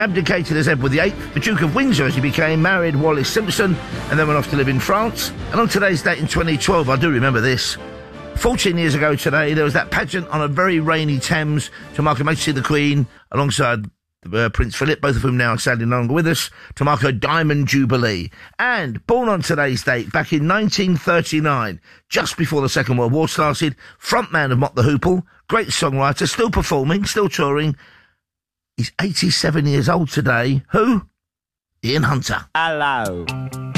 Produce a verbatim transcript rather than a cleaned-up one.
abdicated as Edward the Eighth, the Duke of Windsor, as he became, married Wallis Simpson, and then went off to live in France. And on today's date in twenty twelve, I do remember this, fourteen years ago today, there was that pageant on a very rainy Thames to mark Her Majesty the Queen, alongside uh, Prince Philip, both of whom now are sadly no longer with us, to mark her Diamond Jubilee. And born on today's date, back in nineteen thirty-nine, just before the Second World War started, frontman of Mott the Hoople, great songwriter, still performing, still touring. He's eighty-seven years old today. Who? Ian Hunter. Hello.